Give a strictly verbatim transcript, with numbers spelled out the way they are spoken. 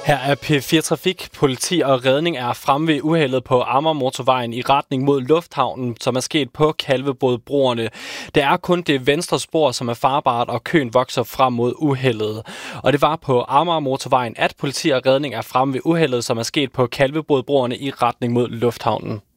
Her er P fire Trafik. Politi og redning er fremme ved uheldet på Amagermotorvejen i retning mod lufthavnen, som er sket på Kalvebodbroerne. Det er kun det venstre spor, som er farbart, og køen vokser frem mod uheldet. Og det var på Amagermotorvejen, at politi og redning er fremme ved uheldet, som er sket på Kalvebodbroerne i retning mod lufthavnen.